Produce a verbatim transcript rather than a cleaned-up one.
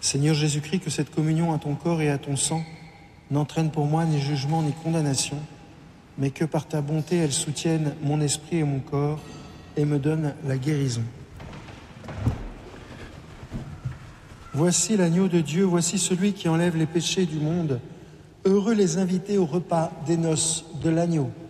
Seigneur Jésus-Christ, que cette communion à ton corps et à ton sang n'entraîne pour moi ni jugement ni condamnation, mais que par ta bonté elle soutienne mon esprit et mon corps et me donne la guérison. Voici l'agneau de Dieu, voici celui qui enlève les péchés du monde. Heureux les invités au repas des noces de l'agneau.